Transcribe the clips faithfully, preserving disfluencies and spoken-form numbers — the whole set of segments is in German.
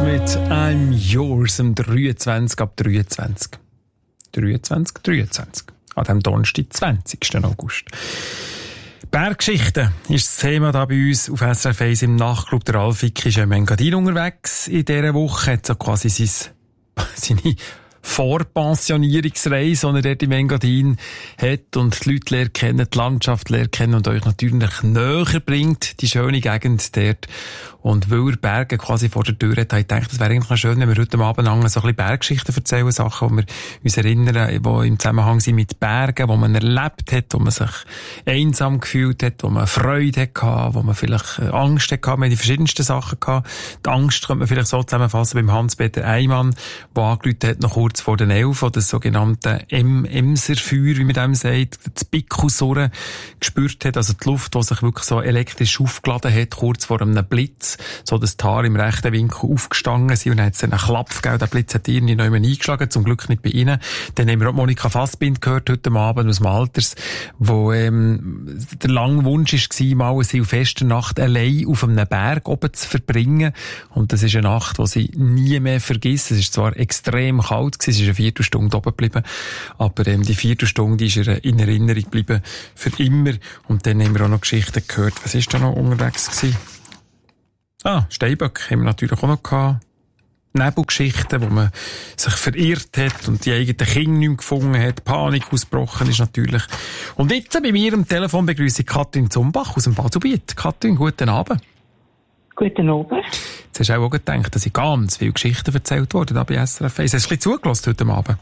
mit I'm Yours am dreiundzwanzig ab dreiundzwanzig. dreiundzwanzig, dreiundzwanzig. An dem Donnerstag, zwanzigsten August. Berggeschichten ist das Thema da bei uns auf S R F eins im Nachtclub. Der Alfik ist im Engadin unterwegs in dieser Woche. Hat so quasi sein, seine Vorpensionierungsreise, die er dort im Engadin hat und die Leute lernen kennen, die Landschaft lernen kennen und euch natürlich näher bringt, die schöne Gegend dort. Und weil er Berge quasi vor der Tür hat, habe ich gedacht, es wäre eigentlich schön, wenn wir heute Abend so ein bisschen Berggeschichten erzählen, Sachen, die wir uns erinnern, die im Zusammenhang sind mit Bergen, wo man erlebt hat, wo man sich einsam gefühlt hat, wo man Freude hatte, wo man vielleicht Angst hatte. Wir haben die verschiedensten Sachen gehabt. Die Angst könnte man vielleicht so zusammenfassen beim Hans-Peter Eymann, der angerufen hat, noch kurz vor den Elf, oder das sogenannte Emserfeuer, wie man dem sagt, das Pickelsurren gespürt hat, also die Luft, die sich wirklich so elektrisch aufgeladen hat, kurz vor einem Blitz, so dass die Haare im rechten Winkel aufgestanden sind und dann hat es einen Klapp gegeben, der Blitz hat irgendwie noch einmal eingeschlagen, zum Glück nicht bei ihnen. Dann haben wir auch Monika Fassbind gehört heute Abend aus dem Alters, wo ähm, der lange Wunsch war, mal eine Silvesternacht allein auf einem Berg oben zu verbringen, und das ist eine Nacht, die sie nie mehr vergisst. Es ist zwar extrem kalt gewesen, es ist eine Viertelstunde oben geblieben, aber ähm, die Viertelstunde ist ihr in Erinnerung geblieben für immer. Und dann haben wir auch noch Geschichten gehört. Was ist da noch unterwegs gewesen? Ah, Steinböck haben wir natürlich auch noch gehabt. Nebelgeschichten, wo man sich verirrt hat und die eigenen Kinder nicht mehr gefunden hat. Panik ausgebrochen ist natürlich. Und jetzt bei mir am Telefon begrüße ich Katrin Zumbach aus dem Baselbiet. Katrin, guten Abend. Guten Abend. Jetzt hast du auch gedacht, dass ich ganz viele Geschichten erzählt worden da bei S R F eins. Hast du ein bisschen zugelassen heute Abend?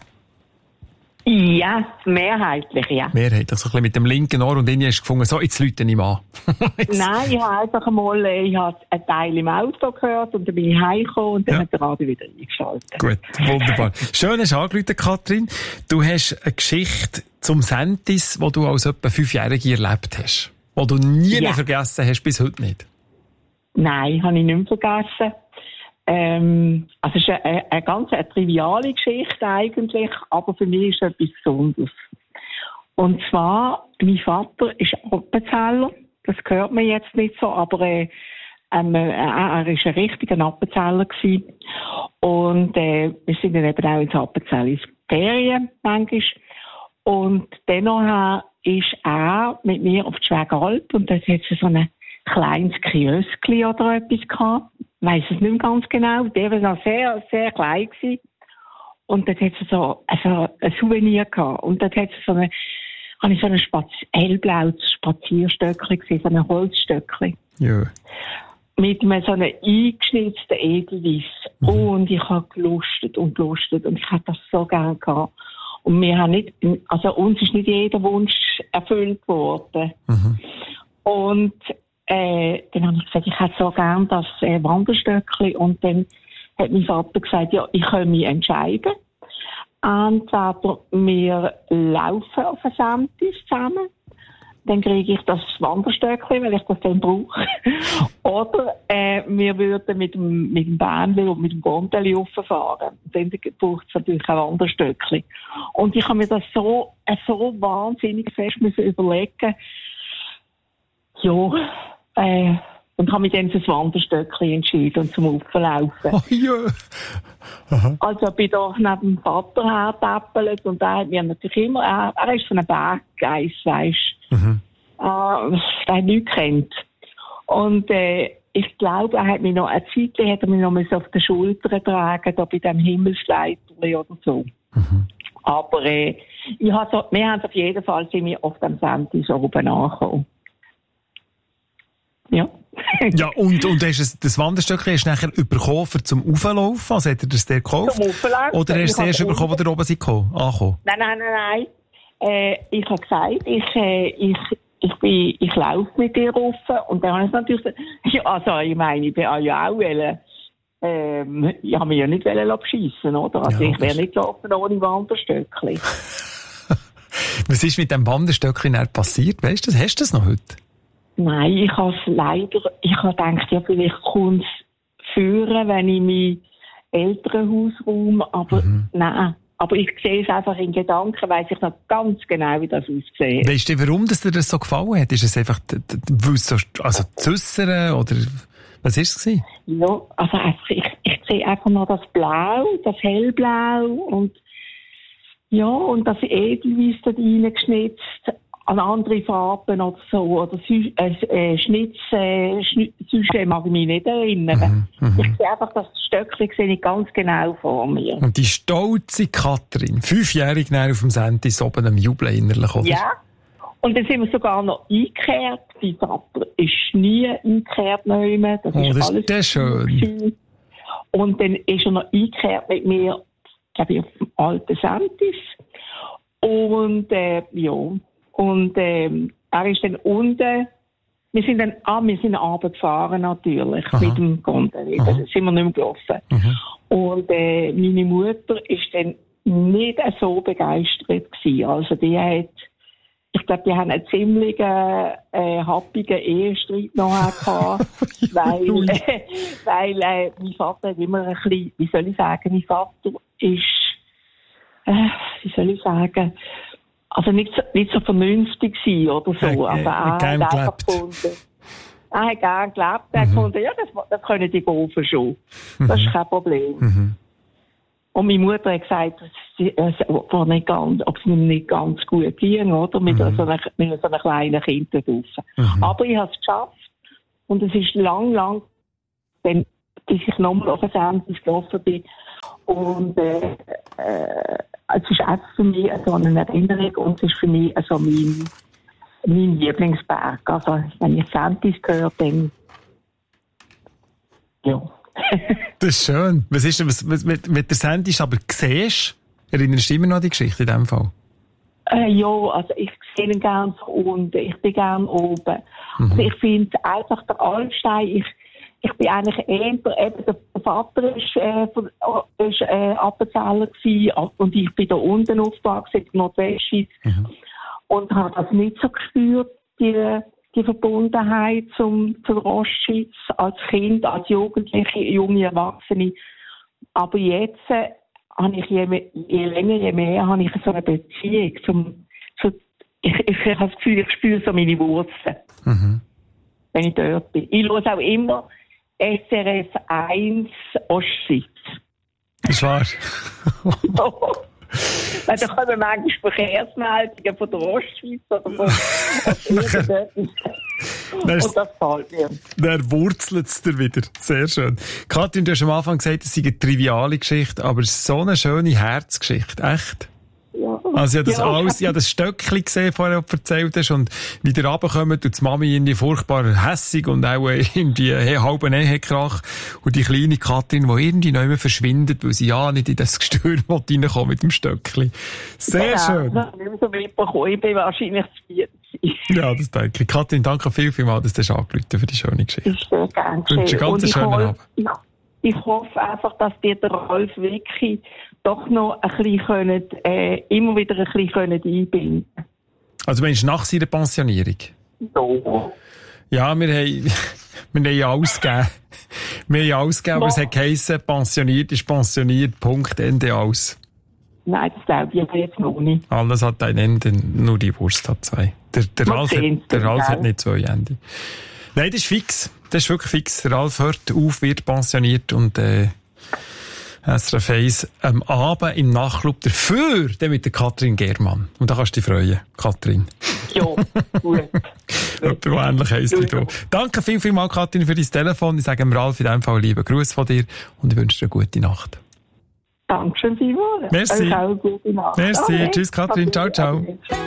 Ja, mehrheitlich, ja. Mehrheitlich, so ein bisschen mit dem linken Ohr, und dann hast du gefunden, so, jetzt läute ich mal. Nein, ich habe einfach mal, ich habe einen Teil im Auto gehört und dann bin ich heimgekommen und dann ja. hat der Radio wieder eingeschaltet. Gut, wunderbar. Schön hast du angerufen, Katrin. Du hast eine Geschichte zum Sentis, die du als etwa Fünfjährige erlebt hast, die du nie ja. mehr vergessen hast, bis heute nicht. Nein, habe ich nicht mehr vergessen. Ähm, also es ist eine, eine ganz eine triviale Geschichte eigentlich, aber für mich ist es etwas Besonderes. Und zwar, mein Vater ist Appenzeller, das hört man jetzt nicht so, aber äh, ähm, äh, er ist ein richtiger Appenzeller gewesen. Und äh, wir sind dann eben auch ins Appenzell ins Ferien manchmal. Und dennoch ist er mit mir auf die Schwägalp und dort hat es so ein kleines Kioskli oder etwas gehabt. Ich weiss es nicht mehr ganz genau. Der war noch sehr, sehr klein gewesen. Und dort hat es so, also ein Souvenir gehabt. Und dort hat es so eine, habe ich so ein Spaz- hellblaues Spazierstöckchen gesehen, so ein Holzstöckchen. Ja. Mit einem so einem eingeschnitzten Edelweiss. Mhm. Und ich habe gelustet und gelustet. Und ich hätte das so gern gehabt. Und wir haben nicht, also uns ist nicht jeder Wunsch erfüllt worden. Mhm. Und Äh, dann habe ich gesagt, ich hätte so gern das äh, Wanderstöckchen. Und dann hat mein Vater gesagt, ja, ich kann mich entscheiden. Entweder wir laufen auf ein Sentis zusammen, dann kriege ich das Wanderstöckchen, weil ich das dann brauche. Oder äh, wir würden mit dem, mit dem Bähnchen und mit dem Gondeli rauffahren. Dann braucht es natürlich ein Wanderstöckchen. Und ich habe mir das so, äh, so wahnsinnig fest müssen überlegen. Ja, äh, und habe mich dann für das Wanderstöckchen entschieden und zum Auflaufen. Oh ja. Aha. Also bin da neben dem Vater hergetäppelt und er hat mir natürlich immer, er, er ist so ein Berggeist, weisst du, mhm. äh, der nichts kennt. Und äh, ich glaube, er hat mich noch, eine Zeit lang hat er mich noch mal so auf den Schultern tragen, da bei dem Himmelsleiterli oder so. Mhm. Aber äh, ich hab so, wir haben auf jeden Fall sind wir auf dem Sentis oben angekommen. Ja. Ja, und, und hast du das Wanderstöckchen hast du nachher bekommen, um zum Auflaufen? Also hat er das dir gekauft? Zum Auflaufen. Oder hast du es erst bekommen, wo ihr oben seid angekommen? Nein, nein, nein, nein. Äh, ich habe gesagt, ich, äh, ich, ich, bin, ich laufe mit dir rauf. Und dann habe ich natürlich gesagt, ja, also ich meine, ich bin ja auch wollen, ähm, ich habe mich ja nicht beschissen, oder? Also ja, ich wäre nicht gelaufen ohne Wanderstöckchen. Was ist mit dem Wanderstöckchen passiert? Weißt du das? Hast du das noch heute? Nein, ich habe es leider, ich habe gedacht, ja, vielleicht kommt es führen, wenn ich mein Elternhaus räume, aber mhm. nein. Aber ich sehe es einfach in Gedanken, weiss ich noch ganz genau, wie das aussieht. Weißt du, warum das dir das so gefallen hat? Ist es einfach, weil es so, also, zu äussern, oder was war es? Ja, also einfach, ich, ich sehe einfach noch das Blau, das Hellblau und ja, und das Edelweiss da reingeschnitzt, an andere Farben oder so, oder Sü- äh, äh, Schnitz, äh, Schnitt, sonst mag ich mich nicht erinnern. Mhm, ich sehe einfach das Stöckchen sehe ich ganz genau vor mir. Und die stolze Katrin, fünfjährig auf dem Sentis oben am Jubeln innerlich, oder? Ja, und dann sind wir sogar noch eingekehrt. Mein Vater ist nie eingekehrt neu mehr. Das oh, ist das alles ist schön. schön. Und dann ist er noch eingekehrt mit mir, glaube ich, auf dem alten Sentis. Und, äh, ja. Und, ähm, er ist dann unten, wir sind dann, ah, wir sind abends gefahren, natürlich, aha, mit dem Gondel. Da sind wir nicht mehr gelaufen. Mhm. Und, äh, meine Mutter ist dann nicht so begeistert gewesen. Also, die hat, ich glaube, die haben einen ziemlich äh, happigen Ehestreit nachher gehabt, weil, äh, weil äh, mein Vater hat immer ein bisschen, wie soll ich sagen, mein Vater ist, äh, wie soll ich sagen, also nicht so, nicht so vernünftig gewesen oder so. Also er hat einfach gefunden, er hat gerne gelebt, er hat mhm. gefunden, ja, das, das können die Golfen schon. Mhm. Das ist kein Problem. Mhm. Und meine Mutter hat gesagt, es war nicht ganz, ob es mir nicht ganz gut ging, oder? Mit, mhm. so, einer, mit so einem kleinen Kind da draussen. Mhm. Aber ich habe es geschafft. Und es ist lang, lang, wenn bis ich nochmal auf ein Sentis gelaufen bin. Und, äh, äh, es ist einfach für mich so eine Erinnerung und es ist für mich so mein, mein Lieblingsberg. Also, wenn ich Sentis höre, dann, ja. Das ist schön. Was ist denn, was, was mit, mit der Sentis aber siehst, erinnerst du immer noch an die Geschichte in diesem Fall? Äh, ja, also ich sehe ihn gerne von unten, ich bin gerne oben. Mhm. Also ich finde einfach der Almstein, ich, ich bin eigentlich eher, eben der Vater ist, äh, ist äh, Appenzeller gewesen und ich bin da unten aufgewachsen, in der Nordwestschweiz, mhm. und habe das nicht so gespürt, die die Verbundenheit zum, zur Ostschweiz als Kind, als Jugendliche, junge Erwachsene. Aber jetzt äh, habe ich je, mehr, je länger, je mehr habe ich so eine Beziehung zum, zu, ich, ich, ich habe das Gefühl, ich spüre so meine Wurzeln, mhm. wenn ich dort bin. Ich höre auch immer S R F eins Ostschweiz. Das ist wahr. Weil da kommen manchmal Verkehrsmeldungen von der Ostschweiz oder von irgendetwas. Und das gefällt mir. Dann wurzelt es dir wieder. Sehr schön. Katrin, du hast am Anfang gesagt, es sei eine triviale Geschichte, aber es ist so eine schöne Herzgeschichte. Echt? Ja. Also, ich habe das ja. alles, ich habe das Stöckchen gesehen, vorher du erzählt hast, und wie der runterkommt und die Mami irgendwie furchtbar hässig und auch irgendwie halben Ehekrach und die kleine Katrin, die irgendwie nicht mehr verschwindet, weil sie ja nicht in das Gestür reinkommt mit dem Stöckchen. Sehr ja, schön. Ja, ich so mitbekommen. Ich bin wahrscheinlich zu spät. Ja, das denke ich. Katrin, danke viel, viel mal, dass du angerufen hast für die schöne Geschichte. Ich sehr gerne. Ich wünsche einen ganz schönen Abend. Ich, ich hoffe einfach, dass dir der Ralf wirklich doch noch ein bisschen können, äh, immer wieder ein bisschen können einbinden. Also meinst du nach seiner Pensionierung? Ja. Ja, wir haben, wir haben ja ausgegeben. Wir haben ja ausgegeben, aber es hat geheissen, pensioniert ist pensioniert, Punkt, Ende aus. Nein, das glaube ich aber jetzt noch nicht. Alles hat ein Ende, nur die Wurst hat zwei. Der, der Ralf, hat, der Ralf hat nicht zwei Ende. Nein, das ist fix. Das ist wirklich fix. Der Ralf hört auf, wird pensioniert und äh, S R F eins am Abend im Nachtclub dafür, dann mit der Katrin Germann. Und da kannst du dich freuen, Katrin. Ja, gut. Jemand, der ähnlich heisst wie du. Danke viel, viel mal, Katrin, für dein Telefon. Ich sage dem Ralf in diesem Fall lieben Gruß von dir und ich wünsche dir eine gute Nacht. Dankeschön, Simon. Merci. Auch eine gute Nacht. Merci. Okay. Tschüss, Katrin. Ciao, ciao.